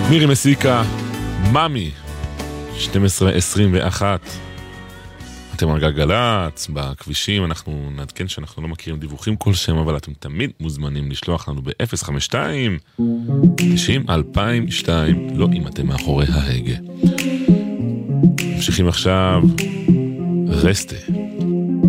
מירי מסיקה, מאמי, 12:21. אתם על גלגלצ, בכבישים, אנחנו נעדכן שאנחנו לא מכירים דיווחים כלשהם, אבל אתם תמיד מוזמנים לשלוח לנו ב-052-90-2002, לא אם אתם מאחורי ההגה. ממשיכים עכשיו, רסטה.